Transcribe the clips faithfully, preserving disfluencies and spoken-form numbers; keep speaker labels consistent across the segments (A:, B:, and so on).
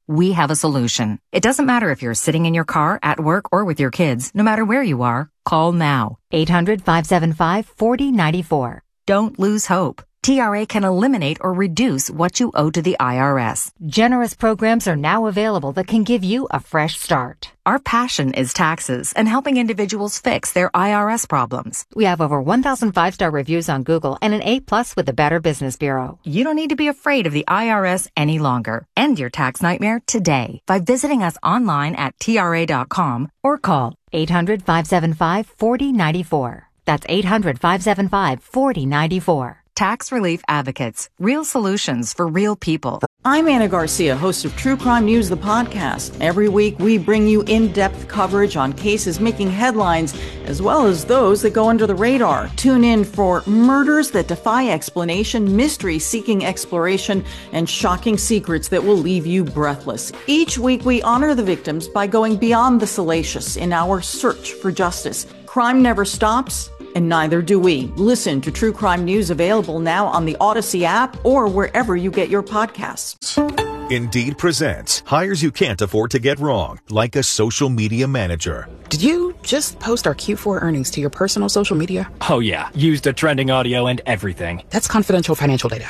A: we have a solution. It doesn't matter if you're sitting in your car, at work, or with your kids. No matter where you are, call now. eight hundred, five seven five, four zero nine four. Don't lose hope. T R A can eliminate or reduce what you owe to the I R S. Generous programs are now available that can give you a fresh start. Our passion is taxes and helping individuals fix their I R S problems. We have over one thousand five-star reviews on Google and an A plus with the Better Business Bureau. You don't need to be afraid of the I R S any longer. End your tax nightmare today by visiting us online at T R A dot com or call eight hundred, five seven five, four zero nine four. That's eight hundred, five seven five, four zero nine four. Tax Relief Advocates. Real solutions for real people.
B: I'm Anna Garcia, host of True Crime News, the podcast. Every week, we bring you in-depth coverage on cases making headlines, as well as those that go under the radar. Tune in for murders that defy explanation, mysteries seeking exploration, and shocking secrets that will leave you breathless. Each week, we honor the victims by going beyond the salacious in our search for justice. Crime never stops, and neither do we. Listen to True Crime News, available now on the Odyssey app or wherever you get your podcasts.
C: Indeed presents hires you can't afford to get wrong, like a social media manager.
D: Did you just post our Q four earnings to your personal social media?
E: Oh yeah, used a trending audio and everything.
D: That's confidential financial data.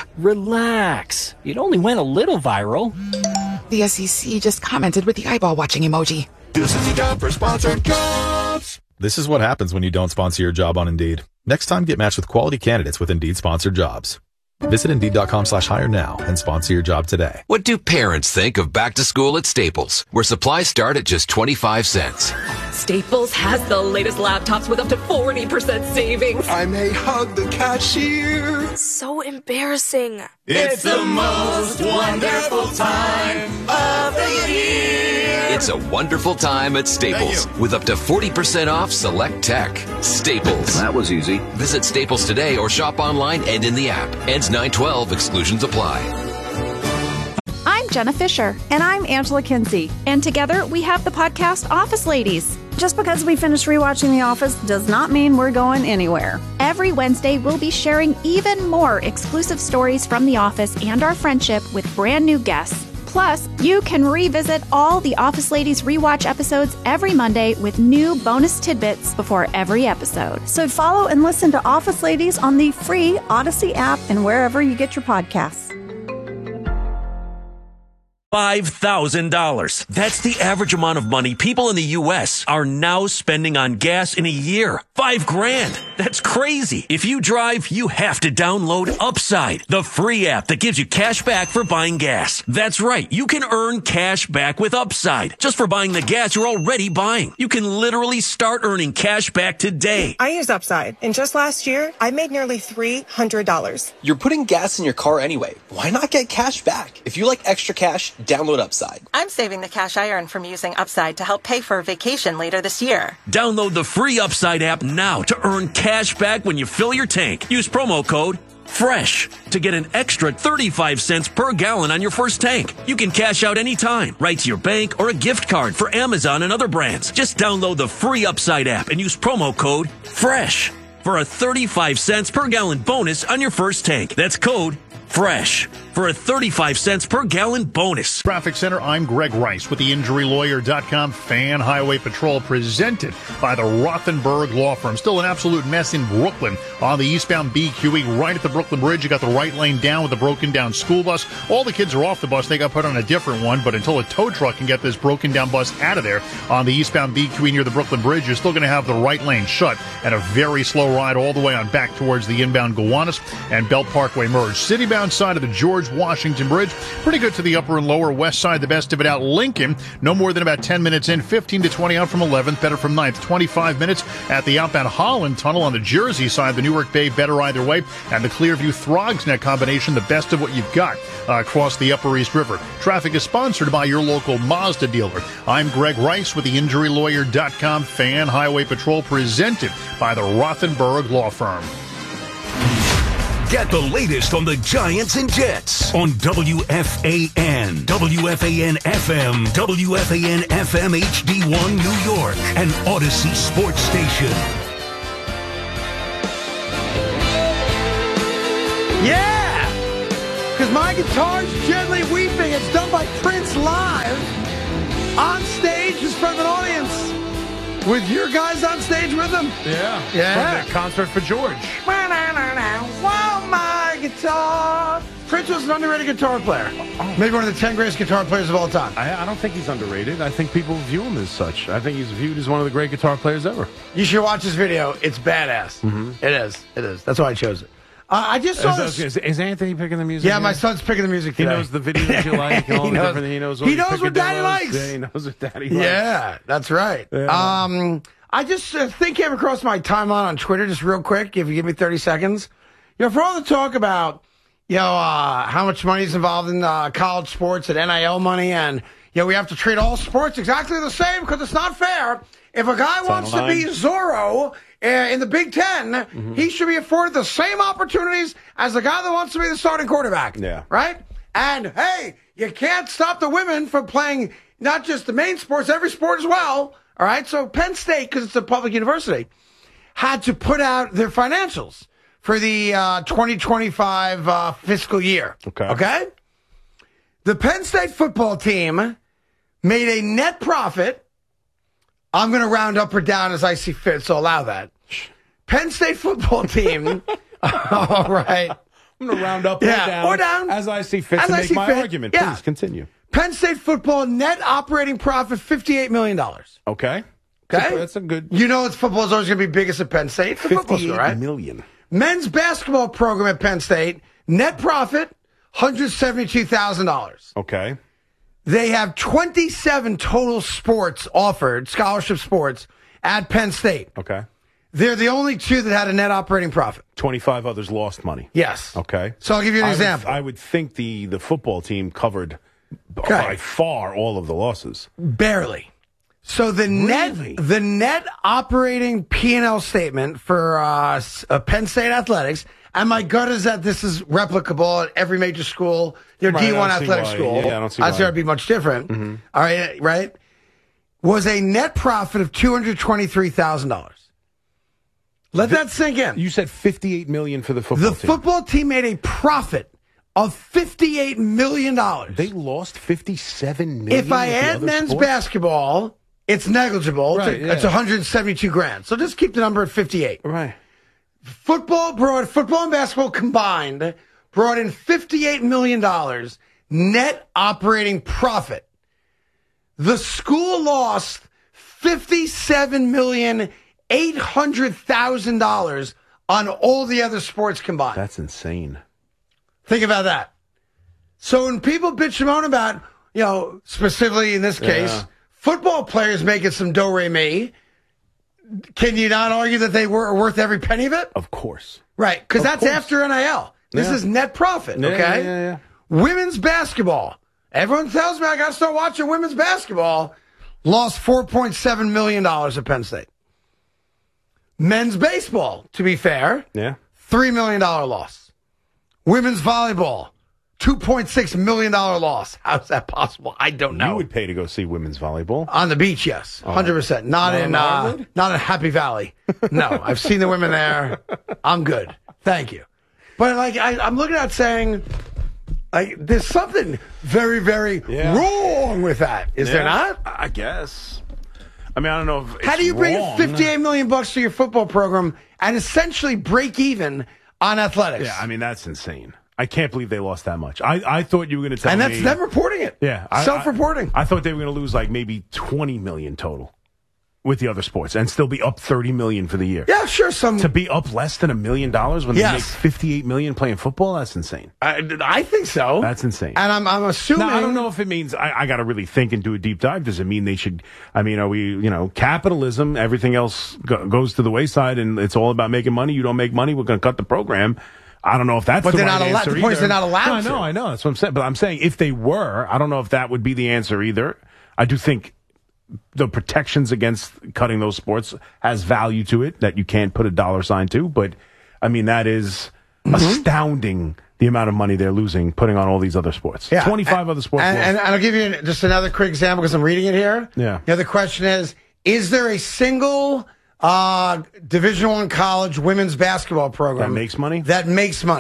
E: Relax. It only went a little viral.
D: The S E C just commented with the eyeball watching emoji.
C: This is the job for sponsored jobs. This is what happens when you don't sponsor your job on Indeed. Next time, get matched with quality candidates with Indeed sponsored jobs. Visit Indeed.com slash hire now and sponsor your job today.
F: What do parents think of back to school at Staples, where supplies start at just twenty-five cents?
G: Staples has the latest laptops with up to forty percent savings.
H: I may hug the cashier.
I: So embarrassing.
J: It's the most wonderful time of the year.
F: It's a wonderful time at Staples with up to forty percent off select tech. Staples.
K: That was easy.
F: Visit Staples today or shop online and in the app. Ends nine twelve. Exclusions apply.
L: I'm Jenna Fisher.
M: And I'm Angela Kinsey.
L: And together we have the podcast Office Ladies.
M: Just because we finished rewatching The Office does not mean we're going anywhere.
L: Every Wednesday, we'll be sharing even more exclusive stories from The Office and our friendship with brand new guests. Plus, you can revisit all the Office Ladies rewatch episodes every Monday with new bonus tidbits before every episode.
M: So follow and listen to Office Ladies on the free Odyssey app and wherever you get your podcasts.
N: five thousand dollars. That's the average amount of money people in the U S are now spending on gas in a year. Five grand. That's crazy. If you drive, you have to download Upside, the free app that gives you cash back for buying gas. That's right. You can earn cash back with Upside just for buying the gas you're already buying. You can literally start earning cash back today.
O: I used Upside, and just last year, I made nearly three hundred dollars.
P: You're putting gas in your car anyway. Why not get cash back? If you like extra cash, download Upside.
Q: I'm saving the cash I earn from using Upside to help pay for a vacation later this year.
N: Download the free Upside app now to earn cash back when you fill your tank. Use promo code FRESH to get an extra thirty-five cents per gallon on your first tank. You can cash out anytime, right to your bank or a gift card for Amazon and other brands. Just download the free Upside app and use promo code FRESH for a thirty-five cents per gallon bonus on your first tank. That's code FRESH for a thirty-five cents per gallon bonus.
R: Traffic Center, I'm Greg Rice with the injury lawyer dot com Fan Highway Patrol, presented by the Rothenberg Law Firm. Still an absolute mess in Brooklyn on the eastbound B Q E, right at the Brooklyn Bridge. You got the right lane down with the broken down school bus. All the kids are off the bus. They got put on a different one, but until a tow truck can get this broken down bus out of there on the eastbound B Q E near the Brooklyn Bridge, you're still going to have the right lane shut and a very slow ride all the way on back towards the inbound Gowanus and Belt Parkway merge. Citybound side of the George Washington Bridge, pretty good to the upper and lower west side. The best of it out Lincoln, no more than about ten minutes in, fifteen to twenty out from eleventh, better from ninth, twenty-five minutes at the outbound Holland Tunnel on the Jersey side. The Newark Bay, better either way, and the Clearview Throgs Neck combination, the best of what you've got uh, across the Upper East River. Traffic is sponsored by your local Mazda dealer. I'm Greg Rice with the injury lawyer dot com Fan Highway Patrol, presented by the Rothenberg Law Firm.
S: Get the latest on the Giants and Jets on W F A N, W F A N F M, W F A N F M H D one New York, and Odyssey Sports Station.
T: Yeah! Because my guitar's gently weeping. It's done by Prince
I: us live on stage in front of an audience with your guys on stage with them.
K: Yeah.
I: Yeah.
K: From the concert for George.
I: Wow, my guitar. Prince was an underrated guitar player. Maybe one of the ten greatest guitar players of all time.
K: I, I don't think he's underrated. I think people view him as such. I think he's viewed as one of the great guitar players ever.
I: You should watch this video. It's badass.
K: Mm-hmm.
I: It is. It is. That's why I chose it. Uh, I just saw
K: is,
I: this.
K: Is, is Anthony picking the music?
I: Yeah,
K: here?
I: my son's picking the music today.
K: He knows the videos you like and all
I: he
K: the
I: knows,
K: different. He knows what,
I: he knows what Daddy likes.
K: Yeah, he knows what Daddy likes.
I: Yeah, that's right.
K: Yeah.
I: Um, I just uh, think came across my timeline on Twitter just real quick. If you give me thirty seconds, you know, for all the talk about you know uh, how much money is involved in uh, college sports and N I L money, and you know we have to treat all sports exactly the same because it's not fair. If a guy wants to be Zorro uh, in the Big Ten, mm-hmm. he should be afforded the same opportunities as the guy that wants to be the starting quarterback.
K: Yeah.
I: Right? And, hey, you can't stop the women from playing not just the main sports, every sport as well. All right? So Penn State, because it's a public university, had to put out their financials for the uh, twenty twenty-five uh, fiscal year.
K: Okay.
I: Okay? The Penn State football team made a net profit. I'm going to round up or down as I see fit, so allow that. Penn State football team. All right.
K: I'm going to round up
I: yeah,
K: or down.
I: Or down.
K: As I see fit
I: as
K: to
I: I
K: make
I: see
K: my
I: fit.
K: argument.
I: Yeah.
K: Please continue.
I: Penn State football net operating profit, fifty-eight million dollars.
K: Okay.
I: Okay.
K: So that's a good.
I: You know that football is always going to be biggest at Penn State. The football school, right?
K: million.
I: Men's basketball program at Penn State, net profit, one hundred seventy-two thousand dollars.
K: Okay.
I: They have twenty-seven total sports offered, scholarship sports, at Penn State.
K: Okay.
I: They're the only two that had a net operating profit.
K: twenty-five others lost money.
I: Yes.
K: Okay.
I: So I'll give you an
K: I
I: example.
K: Would, I would think the, the football team covered
I: okay.
K: by far all of the losses.
I: Barely. So the
K: really?
I: net the net operating P and L statement for uh, uh, Penn State athletics, and my gut is that this is replicable at every major school, their
K: right,
I: D one athletic
K: why.
I: school.
K: Yeah, I don't see
I: That's
K: why.
I: going to be much different.
K: Mm-hmm.
I: All right, right? Was a net profit of two hundred twenty-three thousand dollars. Let the, that sink in.
K: You said fifty-eight million dollars for the football
I: the
K: team.
I: The football team made a profit of fifty-eight million dollars.
K: They lost fifty-seven million dollars.
I: If I add men's
K: sports?
I: basketball, it's negligible.
K: Right,
I: it's,
K: yeah.
I: it's one hundred seventy-two grand. So just keep the number at fifty-eight.
K: Right.
I: Football brought football and basketball combined brought in fifty-eight million dollars net operating profit. The school lost fifty-seven million eight hundred thousand dollars on all the other sports combined.
K: That's insane.
I: Think about that. So when people bitch and moan about, you know, specifically in this case, yeah. football players making some do-re-mi, can you not argue that they were worth every penny of it?
K: Of course.
I: Right, because that's
K: course.
I: after N I L. This
K: yeah.
I: is net profit,
K: yeah,
I: okay?
K: Yeah, yeah, yeah.
I: Women's basketball. Everyone tells me I got to start watching women's basketball. Lost four point seven million dollars at Penn State. Men's baseball, to be fair,
K: yeah,
I: three million dollars loss. Women's volleyball, two point six million dollars loss. How's that possible? I don't know.
K: You would pay to go see women's volleyball?
I: On the beach, yes. one hundred percent. Not, not in uh, not in Happy Valley. No, I've seen the women there. I'm good. Thank you. But like I, I'm looking at saying, like, there's something very, very
K: yeah.
I: wrong with that. Is
K: yeah,
I: there not?
K: I guess. I mean, I don't know if it's
I: How do you bring
K: wrong.
I: fifty-eight million bucks to your football program and essentially break even on athletics?
K: Yeah, I mean, that's insane. I can't believe they lost that much. I, I thought you were going to tell
I: and
K: me.
I: And that's them reporting it.
K: Yeah.
I: Self-reporting.
K: I, I, I thought they were going to lose like maybe twenty million total with the other sports and still be up thirty million for the year.
I: Yeah, sure. Some
K: To be up less than a million dollars when
I: yes.
K: they make fifty-eight million playing football, that's insane.
I: I, I think so.
K: That's insane.
I: And I'm, I'm assuming.
K: Now, I don't know if it means, I, I got to really think and do a deep dive. Does it mean they should, I mean, are we, you know, capitalism, everything else go, goes to the wayside and it's all about making money. You don't make money, we're going to cut the program. I don't know if that's
I: but
K: the
I: they're
K: right
I: not allowed,
K: answer
I: the point is they're not allowed
K: no, I know,
I: to.
K: I know. That's what I'm saying. But I'm saying if they were, I don't know if that would be the answer either. I do think the protections against cutting those sports has value to it that you can't put a dollar sign to. But, I mean, that is mm-hmm. astounding, the amount of money they're losing putting on all these other sports.
I: Yeah.
K: twenty-five
I: and,
K: other sports.
I: And, and I'll give you just another quick example because I'm reading it here.
K: Yeah.
I: You know, the question is, is there a single uh, Division One college women's basketball program
K: that makes money?
I: That makes money.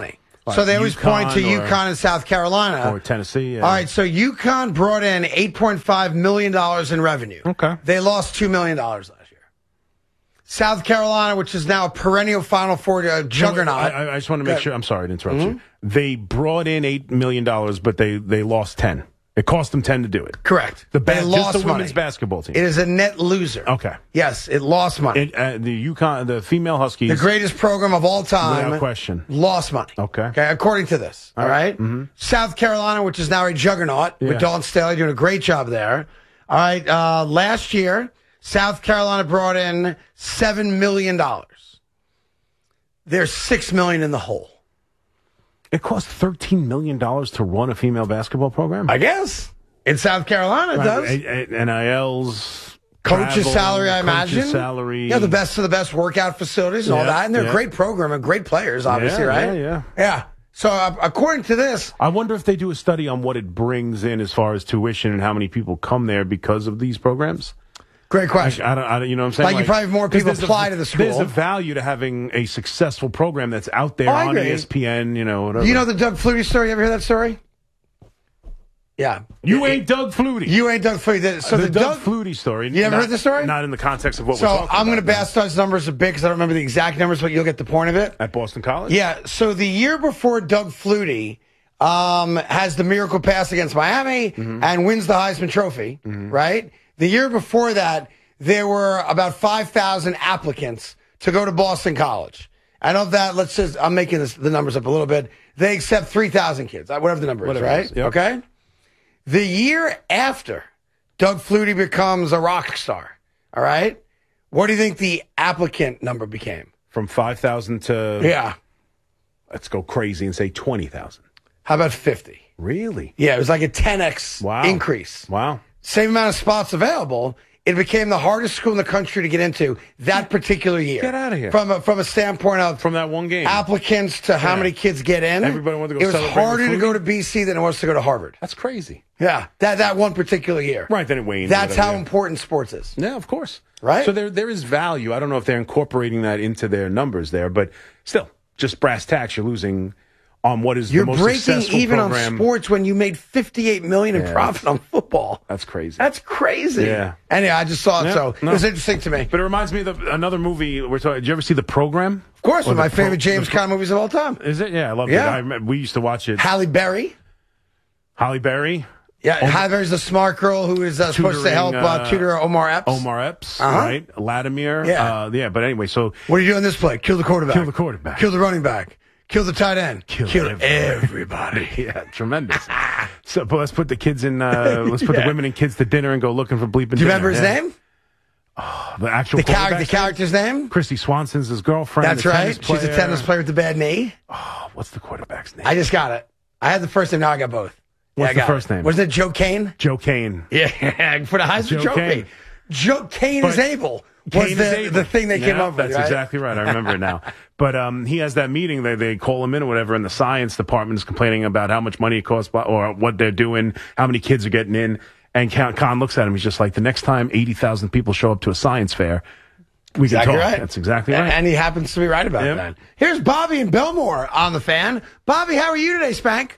I: So
K: Right,
I: they always point to
K: UConn or-
I: UConn and South Carolina.
K: Or Tennessee. Yeah.
I: All right, so UConn brought in eight point five million dollars in revenue.
K: Okay.
I: They lost two million dollars last year. South Carolina, which is now a perennial Final Four uh, juggernaut.
K: I, I just want to make
I: Good.
K: sure. I'm sorry to interrupt
I: Mhm.
K: you. They brought in eight million dollars, but they, they lost ten. It cost them ten to do it.
I: Correct.
K: The ba-
I: They
K: just
I: lost
K: the women's
I: money.
K: basketball team.
I: It is a net loser.
K: Okay.
I: Yes, it lost money.
K: It, uh, the UConn, the female Huskies,
I: The greatest program of all time.
K: without question.
I: Lost money.
K: Okay.
I: Okay, according to this. All right.
K: Mhm.
I: South Carolina, which is now a juggernaut,
K: Yeah.
I: with Dawn Staley doing a great job there. All right. Uh, last year, South Carolina brought in seven million dollars. They're six million dollars in the hole.
K: It cost thirteen million dollars to run a female basketball program.
I: I guess. In South Carolina, it
K: Right,
I: does.
K: a- a- N I Ls,
I: Coach's
K: travel,
I: salary, I
K: coach's
I: imagine.
K: salary.
I: Yeah, the best of the best workout facilities and all
K: Yeah,
I: that. And they're
K: yeah.
I: a great program and great players, obviously,
K: Yeah,
I: right?
K: yeah, yeah.
I: Yeah. So uh, according to this,
K: I wonder if they do a study on what it brings in as far as tuition and how many people come there because of these programs.
I: great question.
K: I, I don't, I don't, you know what I'm saying?
I: Like, you probably have more
K: 'cause
I: people
K: there's a-
I: apply to the school.
K: There's a value to having a successful program that's out there
I: Oh, I
K: on
I: agree.
K: E S P N, you know, whatever.
I: You know the Doug Flutie story? You ever hear that story? Yeah.
K: You ain't Doug Flutie.
I: You ain't Doug Flutie. So
K: the,
I: the,
K: Doug, Flutie story.
I: You ever
K: not,
I: heard the story?
K: Not in the context of what
I: So
K: we're talking
I: I'm going to
K: about.
I: bastardize numbers a bit because I don't remember the exact numbers, but you'll get the point of it.
K: At Boston College?
I: Yeah. So the year before Doug Flutie um, has the miracle pass against Miami
K: Mm-hmm.
I: and wins the Heisman Trophy, right? The year before that, there were about five thousand applicants to go to Boston College. And of that, let's just, I'm making this, the numbers up a little bit. They accept three thousand kids, whatever the number
K: Whatever
I: is,
K: it
I: right?
K: is, yep.
I: Okay. The year after Doug Flutie becomes a rock star, all right? What do you think the applicant number became?
K: From five thousand to...
I: Yeah.
K: Let's go crazy and say twenty thousand.
I: How about fifty?
K: Really?
I: Yeah, it was like a ten x
K: Wow.
I: increase.
K: Wow.
I: Same amount of spots available. It became the hardest school in the country to get into that particular year.
K: Get out of here.
I: From a, from a standpoint of
K: From that one game.
I: applicants to how
K: Yeah.
I: many kids get in.
K: Everybody wanted to go
I: It was
K: celebrate with
I: harder to
K: Flutie?
I: go to B C than it was to go to Harvard.
K: That's crazy.
I: Yeah, that that one particular year.
K: Right, then it waned.
I: That's
K: whatever,
I: how
K: yeah.
I: important sports is.
K: Yeah, of course.
I: Right?
K: So there there is value. I don't know if they're incorporating that into their numbers there, but still, just brass tacks, you're losing on what is
I: You're
K: the most
I: breaking
K: successful
I: even
K: program.
I: on sports when you made fifty-eight million dollars in
K: Yeah,
I: profit on football.
K: That's crazy.
I: That's crazy.
K: Yeah.
I: Anyway, I just saw it,
K: Yeah,
I: so
K: no.
I: it was interesting to me.
K: But it reminds me of the, another movie we're talking. Did you ever see The Program?
I: Of course,
K: Or
I: one of my
K: the pro-
I: favorite James
K: the pro-
I: Caan movies of all time.
K: Is it? Yeah, I love
I: Yeah.
K: it. I remember, we used to watch it.
I: Halle Berry.
K: Halle Berry.
I: Yeah,
K: Om-
I: Halle Berry's the smart girl who is uh, supposed to
K: Tutoring,
I: help uh,
K: uh,
I: tutor Omar Epps.
K: Omar Epps,
I: Uh-huh.
K: right? Latimer.
I: Yeah.
K: Uh, yeah, but anyway, so
I: What do you do in this play? Kill the quarterback.
K: Kill the quarterback.
I: Kill the running back. Kill the tight end.
K: Kill
I: everybody.
K: everybody. Yeah, tremendous. So, but let's put the kids in. Uh, let's put
I: Yeah.
K: the women and kids to dinner and go looking for bleeping.
I: Do you remember
K: dinner.
I: his
K: Yeah.
I: name?
K: The actual
I: The, char- the
K: quarterback's
I: character's name?
K: name? Christy Swanson's his girlfriend.
I: That's
K: the
I: right.
K: tennis
I: She's a
K: player.
I: tennis player with the bad knee.
K: Oh, what's the quarterback's name?
I: I just got it. I had the first name, now I got both.
K: What's
I: yeah, I
K: the
I: got
K: first
I: it.
K: name?
I: Wasn't it Joe Kane?
K: Joe Kane.
I: Yeah, for the Heisman
K: Joe
I: Trophy.
K: Kane.
I: Joe Kane
K: But
I: is able.
K: Kane
I: Was
K: is
I: the,
K: able.
I: the thing they came
K: Yeah,
I: up with,
K: That's
I: right?
K: exactly right. I remember it now. But um, he has that meeting. They they call him in or whatever, and the science department is complaining about how much money it costs by- or what they're doing, how many kids are getting in. And Con Con looks at him. He's just like, the next time eighty thousand people show up to a science fair, we
I: Exactly
K: can talk.
I: right.
K: That's exactly
I: A-
K: right.
I: And he happens to be right about
K: Yep.
I: that. Here's Bobby and Belmore on the Fan. Bobby, how are you today, Spank?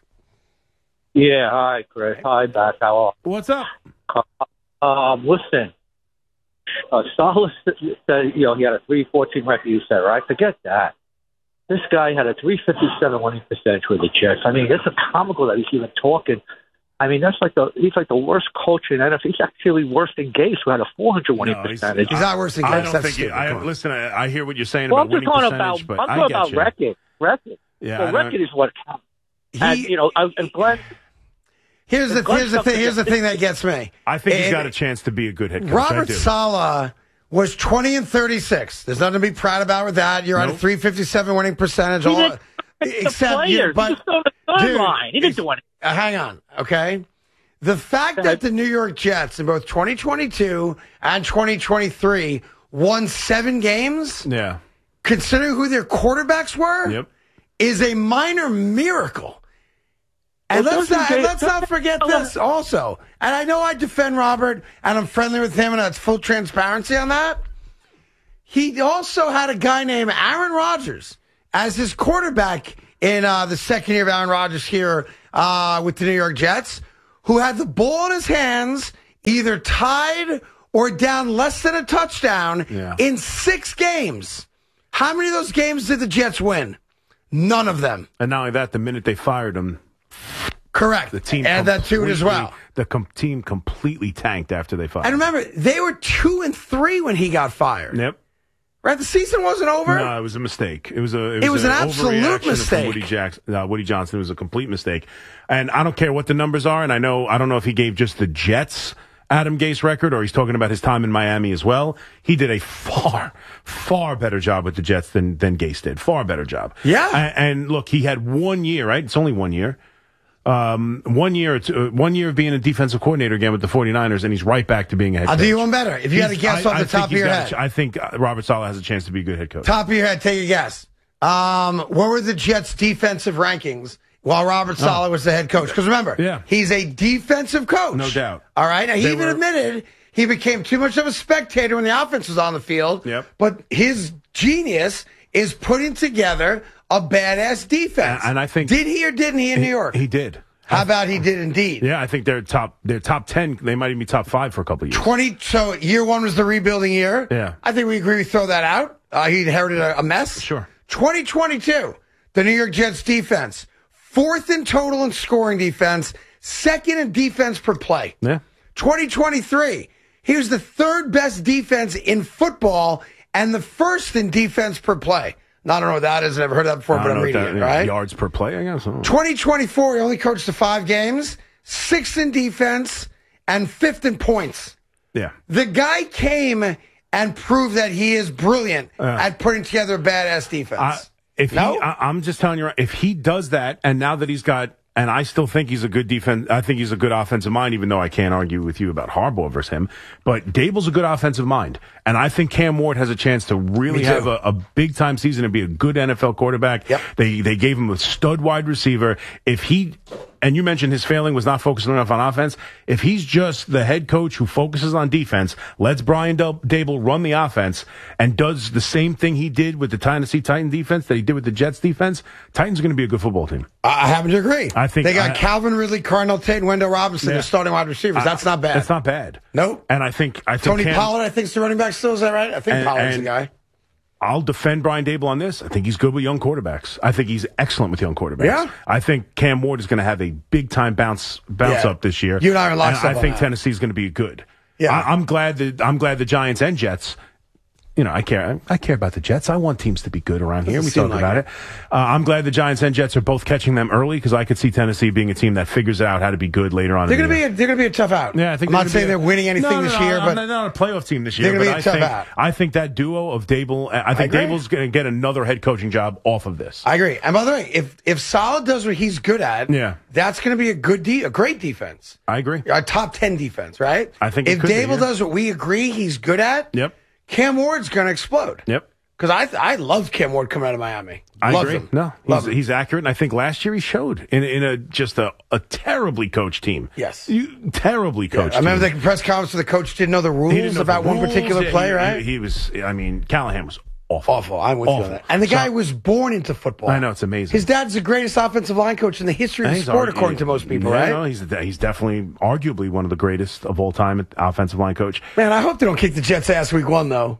T: Yeah, hi, Chris. Hi, Beth. How are
K: What's up?
T: you? Um, listen, uh, Salas said, you know, he had a three fourteen record, you said, right? Forget that. This guy had a three fifty-seven winning percentage with the Jets. I mean, it's a comical that he's even talking. I mean, that's like the he's like the worst coach in N F L. He's actually worse than Gase, who had a four hundred winning
K: No, he's-
T: percentage.
I: He's not worse than
K: I
I: Gase.
K: don't
I: That's
K: think.
I: stupid.
K: You, I,
I: Come on.
K: listen, I, I hear what you're saying
T: well,
K: about
T: I'm just
K: winning
T: talking
K: percentage,
T: about,
K: but
T: I'm
K: I
T: talking
K: get
T: about
K: you.
T: record. Record.
K: Yeah,
T: well,
K: I don't-
T: record is what counts. And,
I: He-
T: you know, I, and Glenn.
I: Here's the
T: Glenn
I: here's the
T: something
I: thing. Here's the
T: that-
I: thing that gets me.
K: I think he's
I: And-
K: got a chance to be a good head coach. I
I: Robert
K: do.
I: Saleh was twenty and thirty-six. There's nothing to be proud about with that. You're at a
K: Nope.
I: three fifty-seven winning percentage.
T: He
I: all,
T: didn't
I: except
T: the
I: you,
T: players.
I: but
T: he just on the sideline. He didn't do anything.
I: Uh, hang on, okay? The fact that the New York Jets in both twenty twenty-two and twenty twenty-three won seven games,
K: Yeah.
I: considering who their quarterbacks were,
K: Yep.
I: is a minor miracle. And
T: Well,
I: let's
T: doesn't
I: not,
T: Jay-
I: and let's not forget this also. And I know I defend Robert, and I'm friendly with him, and that's full transparency on that. He also had a guy named Aaron Rodgers as his quarterback in uh, the second year of Aaron Rodgers here uh, with the New York Jets, who had the ball in his hands, either tied or down less than a touchdown
K: Yeah.
I: in six games. How many of those games did the Jets win? None of them.
K: And not only that, the minute they fired him,
I: correct.
K: The team
I: Add that to it as well.
K: The com- team completely tanked after they fired
I: And
K: him.
I: remember, they were two and three when he got fired.
K: Yep.
I: Right? The season wasn't over.
K: No, it was a mistake. It was a. It was,
I: It was an absolute
K: overreaction
I: mistake.
K: from Woody Jackson, uh, Woody Johnson. It was a complete mistake, and I don't care what the numbers are. And I know I don't know if he gave just the Jets Adam Gase record or he's talking about his time in Miami as well. He did a far, far better job with the Jets than than Gase did. Far better job.
I: Yeah.
K: And, and look, he had one year. Right? It's only one year. Um, one year, uh, one year of being a defensive coordinator again with the 49ers, and he's right back to being a head coach.
I: I'll do you one better. If you had to
K: He's-
I: guess
K: I-
I: off
K: I
I: the top
K: think
I: of
K: he's
I: your
K: got a
I: head.
K: ch- I think uh, Robert Saleh has a chance to be a good head coach.
I: Top of your head, take a guess. Um, what were the Jets' defensive rankings while Robert Saleh
K: Oh.
I: was the head coach? Because remember,
K: Yeah.
I: he's a defensive coach.
K: No doubt.
I: All right? Now, he
K: They
I: even
K: were-
I: admitted he became too much of a spectator when the offense was on the field.
K: Yep.
I: But his genius is putting together a badass defense.
K: And- and I think-
I: Did he or didn't he in New York?
K: He did.
I: How about he did indeed?
K: Yeah, I think they're top. They're top ten. They might even be top five for a couple of years.
I: twenty. So year one was the rebuilding year.
K: Yeah.
I: I think we agree we throw that out. Uh, he inherited a, a mess.
K: Sure.
I: twenty twenty-two, the New York Jets defense, fourth in total in scoring defense, second in defense per play.
K: Yeah.
I: twenty twenty-three, he was the third best defense in football and the first in defense per play. Now, I don't know what that is. I've never heard that before,
K: I
I: but
K: don't
I: I'm
K: know
I: reading
K: what
I: it,
K: that-
I: right?
K: Yards per play, I guess. I don't know.
I: twenty twenty-four, he only coached the five games, sixth in defense, and fifth in points.
K: Yeah.
I: The guy came and proved that he is brilliant
K: Yeah.
I: at putting together a badass defense.
K: I, if
I: No?
K: he, I, I'm just telling you, if he does that, and now that he's got, and I still think he's a good defense, I think he's a good offensive mind, even though I can't argue with you about Harbaugh versus him. But Dable's a good offensive mind, and I think Cam Ward has a chance to really
I: Me too.
K: have a, a big time season and be a good N F L quarterback.
I: Yep.
K: They they gave him a stud wide receiver. If he, and you mentioned his failing was not focusing enough on offense. If he's just the head coach who focuses on defense, lets Brian Dab- Dable run the offense, and does the same thing he did with the Tennessee Titan defense that he did with the Jets defense, Titans are going to be a good football team.
I: I happen to agree.
K: I think
I: they got
K: I-
I: Calvin Ridley, Cardinal Tate, and Wendell Robinson
K: Yeah.
I: as starting wide receivers. That's not bad.
K: That's not bad.
I: Nope.
K: And I think I think
I: Tony
K: Cam-
I: Pollard, I think, is the running back still. Is that right? I think
K: And-
I: Pollard's
K: and-
I: the guy.
K: I'll defend Brian Dable on this. I think he's good with young quarterbacks. I think he's excellent with young quarterbacks.
I: Yeah.
K: I think Cam Ward is going to have a big time bounce bounce
I: Yeah.
K: up this year.
I: You and I are in
K: And
I: lockstep
K: I
I: on
K: think
I: that.
K: Tennessee's going to be good.
I: Yeah.
K: I, I'm glad that I'm glad the Giants and Jets. You know, I care. I care about the Jets. I want teams to be good around here.
I: Doesn't
K: We
I: seem
K: talk
I: like
K: about
I: it.
K: it. Uh, I'm glad the Giants and Jets are both catching them early because I could see Tennessee being a team that figures out how to be good later on.
I: They're
K: in
I: going
K: the
I: to be
K: year.
I: a, they're going to be a tough out.
K: Yeah, I think
I: I'm not
K: gonna
I: saying
K: be a-
I: they're winning anything
K: No, no,
I: this
K: no,
I: year,
K: I'm
I: but
K: not, not a playoff team this year.
I: they're gonna
K: but
I: be a
K: I
I: tough
K: think
I: out.
K: I think that duo of Dable. I think
I: agree.
K: Dable's going to get another head coaching job off of this.
I: I agree. And by the way, if if Solid does what he's good at,
K: Yeah.
I: that's going to be a good, de- a great defense,
K: I agree.
I: a top ten defense, right?
K: I think it
I: if
K: could be,
I: Dable
K: yeah.
I: does what we agree he's good at,
K: Yep.
I: Cam Ward's going to explode.
K: Yep.
I: Because I th- I loved Cam Ward coming out of Miami.
K: I
I: Loved
K: agree.
I: him.
K: No,
I: Loved
K: he's,
I: him.
K: he's accurate, and I think last year he showed in in a just a, a terribly coached team.
I: Yes.
K: you, terribly
I: Yeah,
K: coached.
I: I remember
K: team.
I: the press conference where the coach didn't know the rules
K: He didn't know
I: about
K: the
I: one
K: rules.
I: particular
K: Yeah,
I: play,
K: he,
I: right?
K: He, he was. I mean, Callahan was awful.
I: Awful. I'm with you on
K: Awful.
I: that. And the guy
K: So-
I: was born into football.
K: I know, it's amazing.
I: His dad's the greatest offensive line coach in the history of the
K: He's
I: sport,
K: argu-
I: according to most people,
K: yeah,
I: right?
K: No, he's he's definitely, arguably, one of the greatest of all time at offensive line coach.
I: Man, I hope they don't kick the Jets' ass week one, though.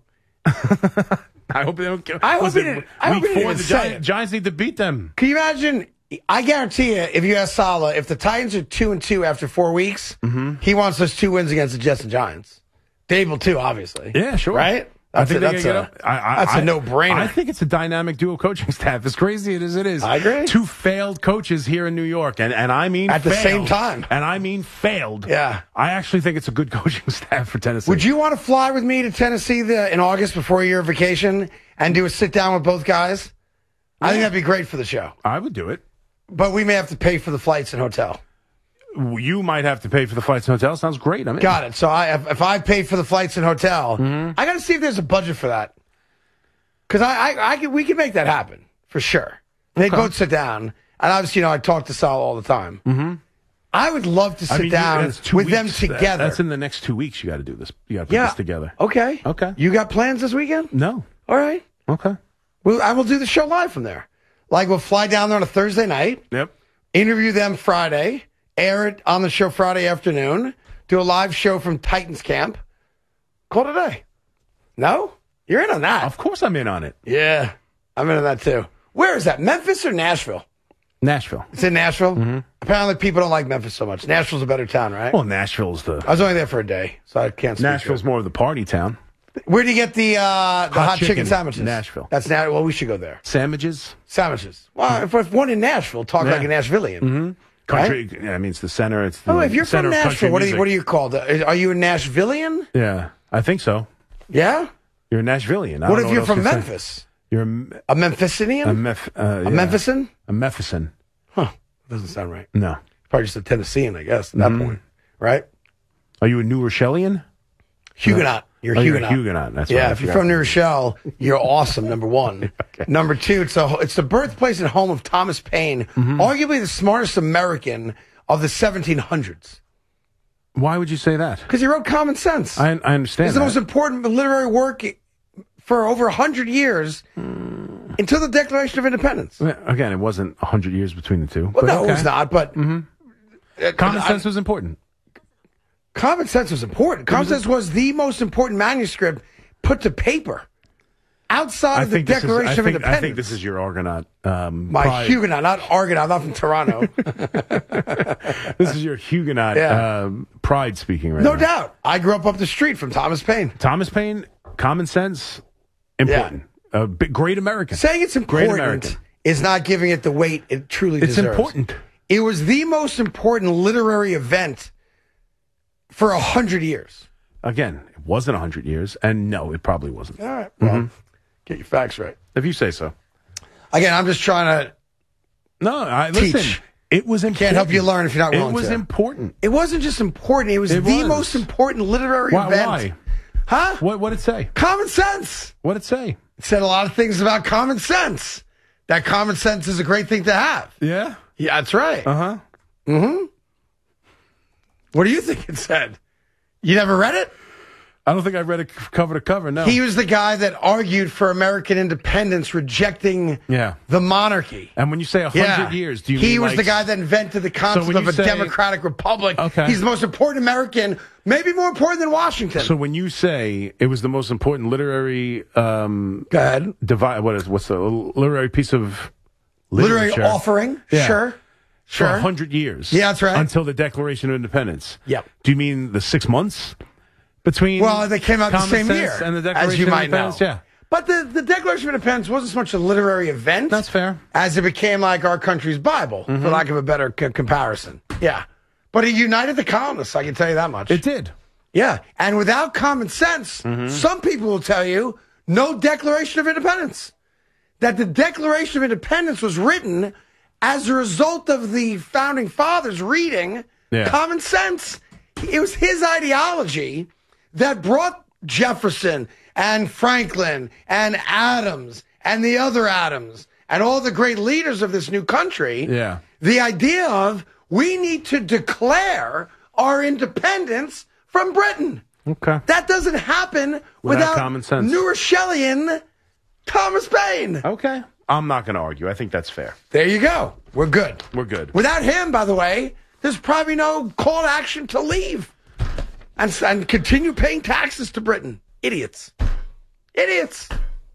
K: I hope they don't. Kill.
I: I hope
K: Was
I: he
K: it
I: didn't- I hope
K: week
I: he didn't
K: four,
I: even
K: the
I: say
K: Giants,
I: it.
K: Giants need to beat them.
I: Can you imagine? I guarantee you, if you ask Saleh, if the Titans are two and two after four weeks,
K: Mm-hmm.
I: he wants those two wins against the Jets and Giants. Dable too, obviously.
K: Yeah, sure.
I: Right?
K: I
I: That's
K: think
I: a,
K: they
I: that's
K: can
I: a,
K: get up. I, I,
I: that's a
K: I-
I: no-brainer.
K: I think it's a dynamic duo coaching staff. As crazy as it is,
I: I agree.
K: Two failed coaches here in New York, and, and I mean
I: At the
K: failed.
I: same time.
K: and I mean failed.
I: Yeah.
K: I actually think it's a good coaching staff for Tennessee.
I: Would you want to fly with me to Tennessee the, in August before your vacation and do a sit down with both guys? I think that'd be great for the show.
K: I would do it.
I: But we may have to pay for the flights and hotel.
K: You might have to pay for the flights and hotel. Sounds great. I mean,
I: Got it. So I, if, if I pay for the flights and hotel,
K: Mm-hmm.
I: I got to see if there's a budget for that. Because I, I, I could, we can make that happen for sure. They'd
K: Okay.
I: both sit down, and obviously, you know, I talk to Sal all the time.
K: Mm-hmm.
I: I would love to sit
K: I mean, you-
I: down
K: that's two
I: with them
K: weeks.
I: together.
K: That's in the next two weeks. You got to do this. You got to put
I: Yeah.
K: this together.
I: Okay.
K: Okay.
I: You got plans this weekend?
K: No.
I: All right.
K: Okay.
I: Well, I will do the show live from there. Like, we'll fly down there on a Thursday night.
K: Yep.
I: Interview them Friday. Air it on the show Friday afternoon. Do a live show from Titans camp. Call it a day. No? You're in on that.
K: Of course I'm in on it.
I: Yeah. I'm in on that, too. Where is that? Memphis or Nashville?
K: Nashville.
I: It's in Nashville?
K: Mm-hmm.
I: Apparently people don't like Memphis so much. Nashville's a better town, right?
K: Well, Nashville's the...
I: I was only there for a day, so I can't speak
K: Nashville's
I: to it.
K: more of the party town.
I: Where do you get the uh, the hot,
K: Hot
I: chicken,
K: chicken,
I: sandwiches?
K: Nashville.
I: That's now. Well, we should go there.
K: Sandwiches?
I: Sandwiches. Well, if, if one in Nashville, talk
K: Yeah.
I: like a Nashvilleian.
K: Mm-hmm. Country,
I: Right?
K: yeah, I mean, it's the center. It's the
I: Oh, if you're
K: center
I: from
K: of country
I: Nashville, what are you
K: music.
I: what are you called? Uh, Are you a Nashvilleian?
K: Yeah, I think so.
I: Yeah.
K: You're a Nashvilleian. I
I: What
K: don't
I: if
K: know
I: you're
K: else
I: from
K: to say.
I: Memphis?
K: You're a, M-
I: A Memphisian?
K: a, Meph, uh, yeah.
I: A Memphisan?
K: A Memphisan.
I: Huh. Doesn't sound right.
K: No.
I: Probably just a Tennessean, I guess, at that
K: Mhm.
I: point. Right?
K: Are you a New Rochellian?
I: Huguenot. You're a
K: Oh,
I: Huguenot.
K: You're a Huguenot. That's
I: yeah,
K: right. I
I: if you're
K: forgot.
I: from New Rochelle, you're awesome, number one.
K: Okay.
I: Number two, it's, a, it's the birthplace and home of Thomas Paine,
K: Mm-hmm.
I: arguably the smartest American of the seventeen hundreds.
K: Why would you say that?
I: Because he wrote Common Sense.
K: I, I understand
I: It's the
K: that.
I: most important literary work for over one hundred years until the Declaration of Independence.
K: Yeah, Again, it wasn't one hundred years between the two.
I: Well,
K: but
I: no,
K: okay.
I: it was not, but... uh,
K: Common
I: I-
K: sense was important.
I: Common Sense was important. Common Sense was the most important manuscript put to paper outside
K: I
I: of the
K: think, this is,
I: Declaration
K: I,
I: of
K: think,
I: Independence.
K: I think this is your Argonaut. Um,
I: My
K: pride.
I: Huguenot, not Argonaut, not from Toronto.
K: This is your Huguenot
I: Yeah.
K: um, pride speaking right
I: No
K: now.
I: doubt. I grew up up the street from Thomas Paine.
K: Thomas Paine, common sense, important. A big, great American.
I: Saying it's
K: Great
I: important
K: American.
I: is not giving it the weight it truly
K: It's
I: deserves.
K: important.
I: It was the most important literary event for a hundred years.
K: Again, it wasn't one hundred years, and no, it probably wasn't.
I: All right. Well,
K: Mhm.
I: get your facts right.
K: If you say so.
I: Again, I'm just trying to
K: No, I
I: teach.
K: listen. It was important.
I: Can't help you learn if you're not willing
K: It was
I: to.
K: important.
I: It wasn't just important. It was
K: It
I: the
K: was.
I: most important literary
K: Why?
I: event.
K: Why?
I: Huh?
K: What? What did it say?
I: Common sense.
K: What did it say?
I: It said a lot of things about common sense. That common sense is a great thing to have.
K: Yeah.
I: Yeah, that's right.
K: Uh huh.
I: Mm-hmm. What do you think it said? You never read it?
K: I don't think I read it cover to cover. No.
I: He was the guy that argued for American independence, rejecting
K: yeah.
I: the monarchy.
K: And when you say a hundred
I: Yeah.
K: years, do you
I: he
K: mean
I: was
K: like,
I: the guy that invented the concept
K: when
I: of
K: you
I: a
K: say-
I: democratic republic.
K: Okay.
I: He's the most important American, maybe more important than Washington.
K: So when you say it was the most important literary, um,
I: Go ahead.
K: Divide. What is what's the literary piece of
I: Literary
K: literature?
I: offering,
K: Yeah.
I: sure.
K: For
I: Sure.
K: a hundred years.
I: Yeah, that's right.
K: Until the Declaration of Independence.
I: Yep.
K: Do you mean the six months between?
I: Well, they came out the
K: Common
I: same
K: Sense
I: year,
K: and the
I: as
K: Declaration
I: you
K: of
I: might know.
K: Independence? Yeah.
I: But the, the Declaration of Independence wasn't so much a literary event.
K: That's fair.
I: As it became like our country's Bible,
K: Mm-hmm.
I: for lack of a better c- comparison. Yeah. But it united the colonists, I can tell you that much.
K: It did.
I: Yeah. And without common sense,
K: Mm-hmm.
I: some people will tell you no Declaration of Independence. That the Declaration of Independence was written as a result of the founding fathers reading
K: Yeah.
I: common sense. It was his ideology that brought Jefferson and Franklin and Adams and the other Adams and all the great leaders of this new country.
K: Yeah.
I: The idea of we need to declare our independence from Britain.
K: Okay.
I: That doesn't happen
K: Without
I: without,
K: common sense.
I: New Rochellian Thomas Paine.
K: Okay. I'm not going to argue. I think that's fair.
I: There you go. We're good.
K: We're good.
I: Without him, by the way, there's probably no call to action to leave and, and continue paying taxes to Britain. Idiots. Idiots.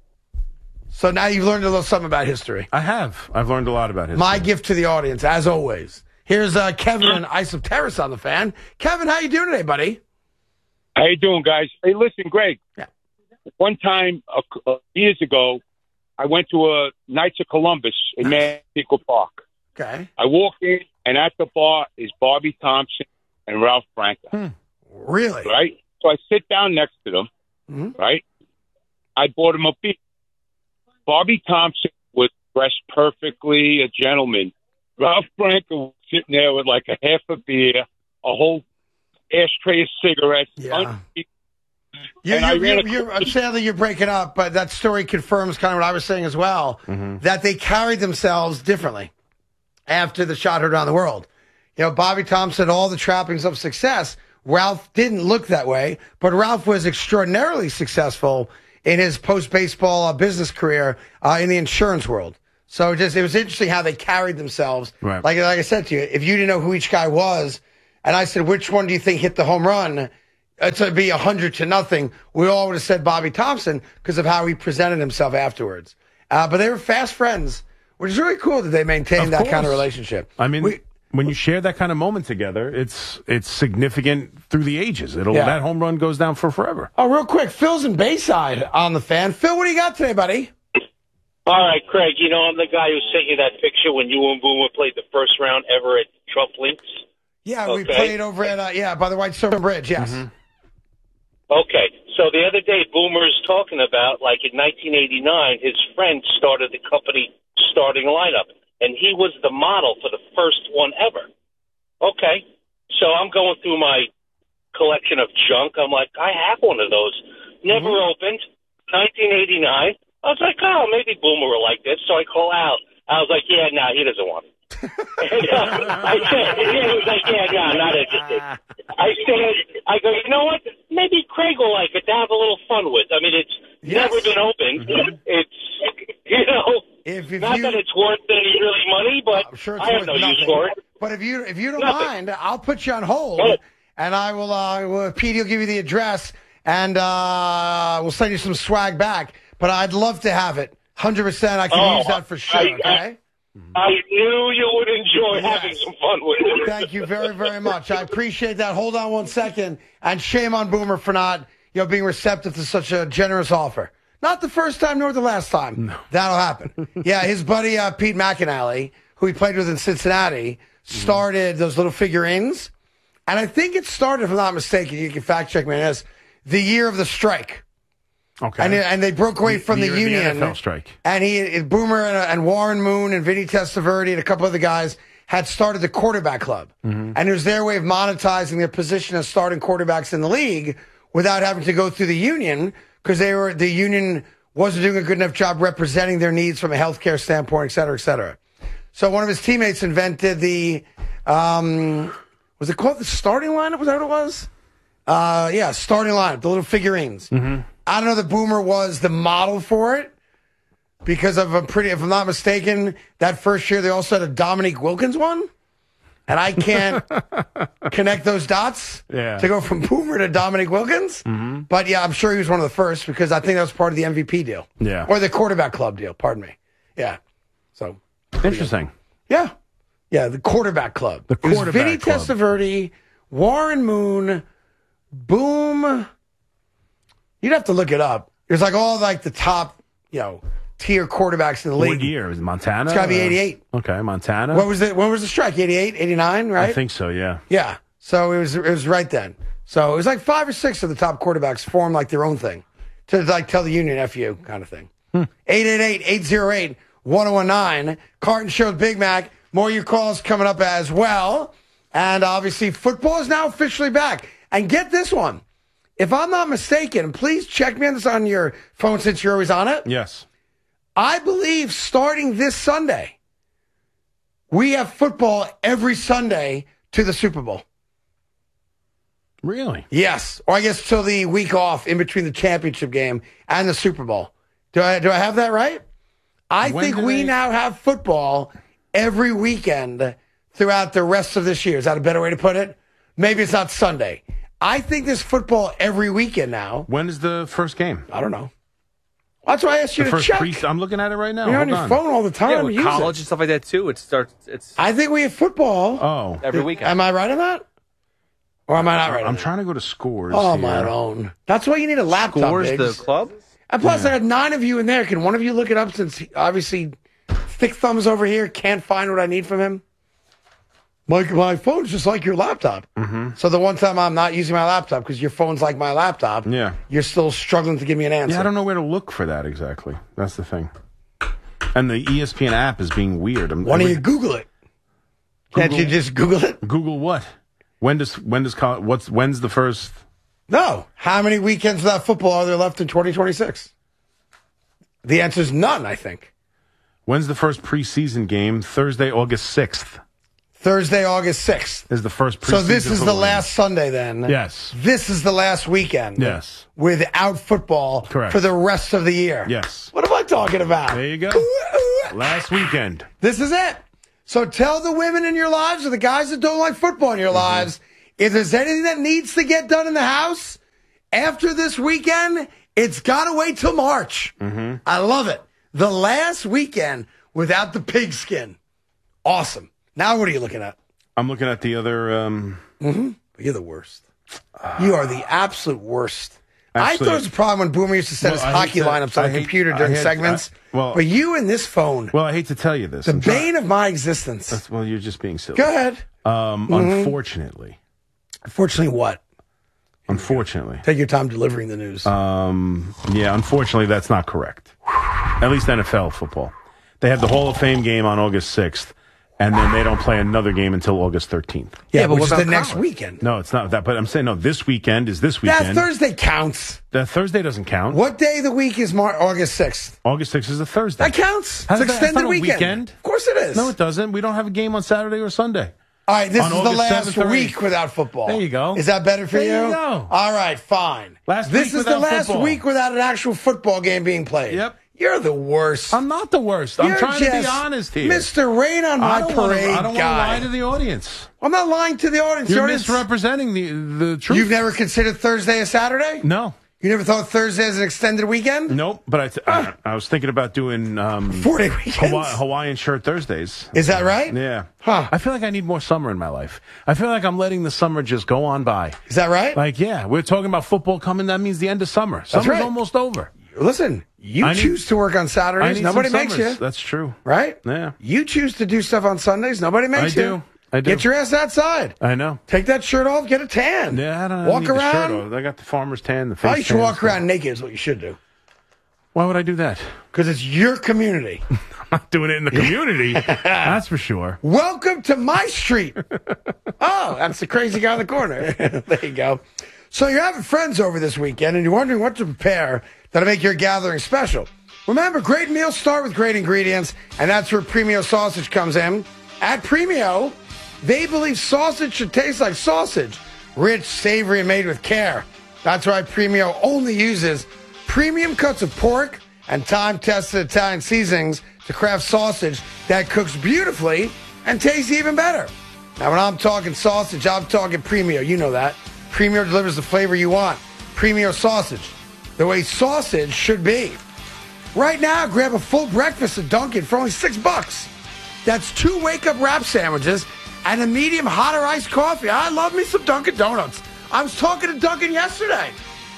I: So now you've learned a little something about history.
K: I have. I've learned a lot about history.
I: My gift to the audience, as always. Here's uh, Kevin and Islip Terrace on the fan. Kevin, how you doing today, buddy?
U: How you doing, guys? Hey, listen, Greg.
I: Yeah.
U: One time, uh, uh, years ago, I went to a Knights of Columbus in Massapequa Park.
I: Okay.
U: I walked in, and at the bar is Bobby Thompson and Ralph Franco.
I: Hmm. Really?
U: Right? So I sit down next to them,
I: Mhm.
U: right? I bought him a beer. Bobby Thompson was dressed perfectly, a gentleman. Ralph Franco was sitting there with like a half a beer, a whole ashtray of cigarettes.
I: Yeah.
U: un-
I: You're,
U: And I
I: you're,
U: ran
I: you're,
U: across-
I: you're, sadly, you're breaking up, but that story confirms kind of what I was saying as well, that they carried themselves differently after the shot heard around the world. You know, Bobby Thompson, all the trappings of success. Ralph didn't look that way, but Ralph was extraordinarily successful in his post-baseball uh, business career uh, in the insurance world. So just it was interesting how they carried themselves.
K: Right.
I: Like like I said to you, if you didn't know who each guy was, and I said, which one do you think hit the home run? It's going to be a hundred to nothing. We all would have said Bobby Thompson because of how he presented himself afterwards. Uh, but they were fast friends, which is really cool that they maintained
K: Of
I: that
K: course.
I: kind of relationship.
K: I mean,
I: We-
K: when you share that kind of moment together, it's it's significant through the ages. It'll
I: Yeah.
K: that home run goes down for forever.
I: Oh, real quick, Phil's in Bayside on the Fan. Phil, what do you got today, buddy?
A: All right, Craig, you know I'm the guy who sent you that picture when you and Boomer played the first round ever at Trump Links.
I: Yeah, we
A: Okay.
I: played over at, uh, yeah, by the White Stone Bridge, yes.
A: Okay, so the other day Boomer's talking about, like in nineteen eighty-nine, his friend started the company starting lineup, and he was the model for the first one ever. Okay, so I'm going through my collection of junk. I'm like, I have one of those. Never opened. nineteen eighty-nine. I was like, oh, maybe Boomer will like this. So I call Al. I was like, yeah, no, nah, he doesn't want it. and, uh, I said, he was like, yeah, no, not interested. I said, I go, you know what? Maybe Craig will like it to have a little fun with. I mean, it's
I: Yes.
A: never been opened. It's, you know,
I: If, if
A: not
I: you,
A: that it's worth any really money, but
I: I'm sure it's
A: I have
I: worth
A: no
I: nothing.
A: use for it.
I: But if you if you don't
A: Nothing.
I: mind, I'll put you on hold,
A: Good.
I: and I will. Uh, well, Pete will give you the address, and uh, we'll send you some swag back. But I'd love to have it, hundred percent. I can
A: Oh,
I: use that for sure.
A: I-
I: Okay.
A: I knew you would enjoy
I: Yes.
A: having some fun with it.
I: Thank you very very much. I appreciate that. Hold on one second, and shame on Boomer for not you know being receptive to such a generous offer. Not the first time nor the last time. No. That'll happen. Yeah, his buddy uh, Pete McAnally, who he played with in Cincinnati, started those little figurines. And I think it started, if I'm not mistaken, you can fact check me on this, the year of the strike.
K: Okay.
I: And, and they broke away from the,
K: year of
I: union.
K: the N F L strike.
I: And he, Boomer and, and Warren Moon and Vinny Testaverde and a couple other guys had started the quarterback club.
K: Mm-hmm.
I: And it was their way of monetizing their position as starting quarterbacks in the league without having to go through the union, because they were the union wasn't doing a good enough job representing their needs from a healthcare standpoint, et cetera, et cetera. So one of his teammates invented the, um, was it called the starting lineup? Was that what it was? Uh, yeah, starting lineup, the little figurines.
K: Mm-hmm.
I: I don't know that Boomer was the model for it, because of a pretty, if I'm not mistaken, that first year they also had a Dominique Wilkins one. And I can't connect those dots
K: Yeah.
I: to go from Boomer to Dominique Wilkins.
K: Mm-hmm.
I: But yeah, I'm sure he was one of the first, because I think that was part of the M V P deal.
K: Yeah.
I: Or the quarterback club deal, pardon me. Yeah. So.
K: Interesting.
I: Yeah. Yeah, the quarterback club.
K: The
I: It was
K: quarterback
I: Vinny
K: club.
I: Testaverde, Warren Moon, Boom. You'd have to look it up. There's like all like the top, you know, tier quarterbacks in the league.
K: What year? Was it Montana?
I: It's gotta be
K: Uh,
I: eighty-eight.
K: Okay, Montana.
I: What was the when was the strike? eighty-eight, eighty-nine, right?
K: I think so, yeah.
I: Yeah. So it was it was right then. So it was like five or six of the top quarterbacks formed like their own thing to like tell the union F you kind of thing. eight eight eight, eight oh eight, one oh one nine. Carton Show with Big Mac. More of your calls coming up as well. And obviously football is now officially back. And get this one. If I'm not mistaken, please check me on this on your phone since you're always on it.
K: Yes.
I: I believe starting this Sunday, we have football every Sunday to the Super Bowl.
K: Really?
I: Yes. Or I guess till the week off in between the championship game and the Super Bowl. Do I do I have that right? I
K: When
I: think
K: do
I: we
K: they-
I: now have football every weekend throughout the rest of this year. Is that a better way to put it? Maybe it's not Sunday. I think there's football every weekend now.
K: When is the first game?
I: I don't know. That's why I asked you
K: The
I: to
K: first
I: check.
K: pre- I'm looking at it right now.
I: You're on
K: Hold
I: your phone all the time.
V: Yeah, with
I: Use
V: college
I: it.
V: and stuff like that too. It starts. It's
I: I think we have football
K: Oh.
V: every weekend.
I: Am I right on that? Or am I not right on
K: I'm
I: that?
K: trying to go to scores.
I: Oh,
K: here.
I: my own. That's why you need a laptop.
V: Scores the
I: Biggs.
V: club.
I: And plus,
K: Yeah.
I: I had nine of you in there. Can one of you look it up, since he, obviously Thick Thumbs over here can't find what I need from him? My, my phone's just like your laptop.
K: Mm-hmm.
I: So the one time I'm not using my laptop because your phone's like my laptop,
K: Yeah.
I: you're still struggling to give me an answer.
K: Yeah, I don't know where to look for that exactly. That's the thing. And the E S P N app is being weird. I'm,
I: Why don't
K: every-
I: you Google it? Can't you just Google it?
K: Google what? When does when does col- what's when's the first?
I: No. How many weekends without football are there left in twenty twenty-six? The answer is none, I think.
K: When's the first preseason game? Thursday, August sixth
I: Thursday, August sixth.
K: is the first preseason.
I: So this is the
K: football
I: last Sunday then?
K: game. Yes.
I: This is the last weekend?
K: Yes.
I: Without football
K: Correct.
I: for the rest of the year?
K: Yes.
I: What am I talking about?
K: There you go.
I: Ooh, ooh,
K: Last weekend.
I: This is it. So tell the women in your lives or the guys that don't like football in your mm-hmm. lives, if there's anything that needs to get done in the house after this weekend, it's got to wait till March.
K: Mm-hmm.
I: I love it. The last weekend without the pigskin. Awesome. Now what are you looking at?
K: I'm looking at the other... Um...
I: Mm-hmm. You're the worst. Uh, you are the absolute worst.
K: Actually,
I: I thought it was a problem when Boomer used to set
K: well,
I: his hockey
K: to,
I: lineups on
K: I
I: the
K: hate,
I: computer during
K: hate,
I: segments.
K: I, well,
I: but you and this phone.
K: Well, I hate to tell you this.
I: The
K: I'm
I: bane
K: trying,
I: of my existence.
K: That's, well, you're just being silly.
I: Go ahead.
K: Um,
I: mm-hmm.
K: Unfortunately.
I: Unfortunately what?
K: Unfortunately.
I: Take your time delivering the news.
K: Um, yeah, unfortunately, that's not correct. At least N F L football. They have the Hall of Fame game on August sixth. And then they don't play another game until August thirteenth.
I: Yeah, yeah but which is the college? Next weekend.
K: No, it's not that. But I'm saying, no, this weekend is this weekend.
I: That Thursday counts.
K: That Thursday doesn't count.
I: What day of the week is Mar- August sixth?
K: August sixth is a Thursday.
I: That counts.
K: How's
I: it's
K: that,
I: extended
K: not a
I: weekend.
K: weekend.
I: Of course it is.
K: No, it doesn't. We don't have a game on Saturday or Sunday.
I: All right, this
K: on
I: is
K: August
I: the last
K: seventh,
I: week without football.
K: There you go.
I: Is that better for
K: there
I: you?
K: There you go.
I: All right, fine.
K: Last
I: this
K: week
I: is the last
K: football.
I: week without an actual football game being played.
K: Yep.
I: You're the worst.
K: I'm not the worst.
I: You're
K: I'm trying to be
I: just
K: honest here.
I: Mister Rain on my
K: I don't
I: parade
K: wanna, I don't
I: guy.
K: want to lie to the audience.
I: I'm not lying to the audience.
K: You're
I: the audience.
K: misrepresenting the, the truth.
I: You've never considered Thursday a Saturday?
K: No.
I: You never thought Thursday as an extended weekend?
K: Nope, but I, t- I, I was thinking about doing um,
I: four-day weekends?
K: Hawaii, Hawaiian shirt Thursdays.
I: Is that right?
K: Yeah.
I: Huh.
K: I feel like I need more summer in my life. I feel like I'm letting the summer just go on by.
I: Is that right?
K: Like, yeah, we're talking about football coming. That means the end of summer. Summer's
I: right.
K: almost over.
I: Listen, you
K: I
I: choose
K: need,
I: to work on Saturdays. Nobody makes you.
K: That's true.
I: Right?
K: Yeah.
I: You choose to do stuff on Sundays. Nobody makes
K: I
I: you.
K: do. I do.
I: Get your ass outside.
K: I know.
I: Take that shirt off. Get a tan.
K: Yeah, I don't
I: Walk
K: need the
I: around.
K: shirt off. I got the farmer's tan, the face
I: Oh, you should
K: tan
I: walk
K: stuff.
I: around naked is what you should do.
K: Why would I do that?
I: Because it's your community.
K: I'm not doing it in the community. That's for sure.
I: Welcome to my street. Oh, that's the crazy guy in the corner. There you go. So you're having friends over this weekend and you're wondering what to prepare that'll make your gathering special. Remember, great meals start with great ingredients, and that's where Premio Sausage comes in. At Premio, they believe sausage should taste like sausage, rich, savory, and made with care. That's why Premio only uses premium cuts of pork and time-tested Italian seasonings to craft sausage that cooks beautifully and tastes even better. Now, when I'm talking sausage, I'm talking Premio. You know that. Premio delivers the flavor you want. Premio Sausage, the way sausage should be. Right now, grab a full breakfast at Dunkin' for only six bucks. That's two wake-up wrap sandwiches and a medium hot or iced coffee. I love me some Dunkin' Donuts. I was talking to Dunkin' yesterday.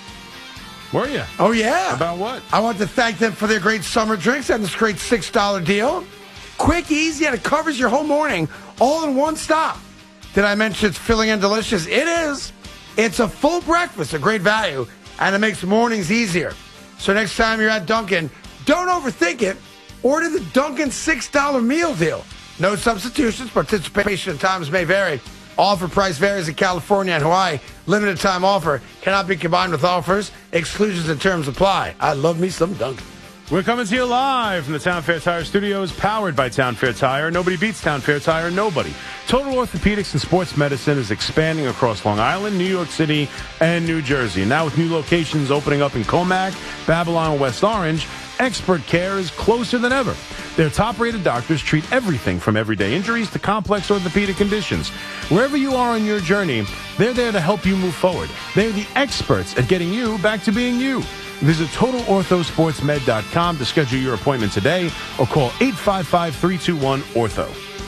K: Were you?
I: Oh, yeah.
K: About what?
I: I want to thank them for their great summer drinks and this great six dollar deal. Quick, easy, and it covers your whole morning all in one stop. Did I mention it's filling and delicious? It is. It's a full breakfast, a great value, and it makes mornings easier. So next time you're at Dunkin', don't overthink it. Order the Dunkin' six dollar meal deal. No substitutions. Participation at times may vary. Offer price varies in California and Hawaii. Limited time offer. Cannot be combined with offers. Exclusions and terms apply. I love me some Dunkin'.
K: We're coming to you live from the Town Fair Tire Studios, powered by Town Fair Tire. Nobody beats Town Fair Tire, nobody. Total Orthopedics and Sports Medicine is expanding across Long Island, New York City, and New Jersey. Now with new locations opening up in Comac, Babylon, and West Orange, expert care is closer than ever. Their top-rated doctors treat everything from everyday injuries to complex orthopedic conditions. Wherever you are on your journey, they're there to help you move forward. They're the experts at getting you back to being you. Visit Total Ortho Sports Med dot com to schedule your appointment today or call eight five five, three two one, ortho.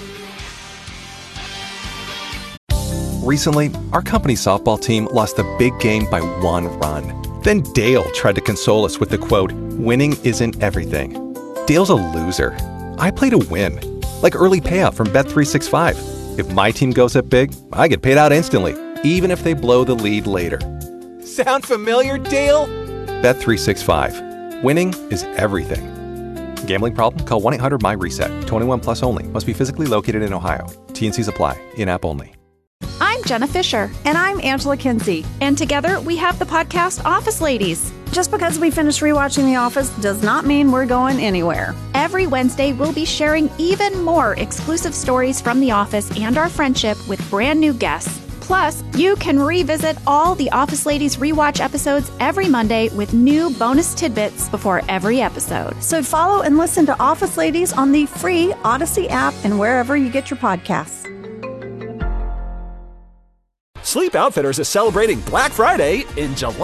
B: Recently, our company softball team lost a big game by one run. Then Dale tried to console us with the quote, "Winning isn't everything." Dale's a loser. I play to win. Like early payout from Bet three sixty-five. If my team goes up big, I get paid out instantly, even if they blow the lead later.
E: Sound familiar, Dale?
B: Bet three sixty-five. Winning is everything. Gambling problem? Call one eight hundred M Y RESET. twenty-one plus only. Must be physically located in Ohio. T and C's apply. In-app only.
L: I'm Jenna Fisher.
M: And I'm Angela Kinsey.
L: And together we have the podcast Office Ladies.
M: Just because we finished rewatching The Office does not mean we're going anywhere.
L: Every Wednesday, we'll be sharing even more exclusive stories from The Office and our friendship with brand new guests. Plus, you can revisit all the Office Ladies rewatch episodes every Monday with new bonus tidbits before every episode.
M: So follow and listen to Office Ladies on the free Odyssey app and wherever you get your podcasts.
C: Sleep Outfitters is celebrating Black Friday in July.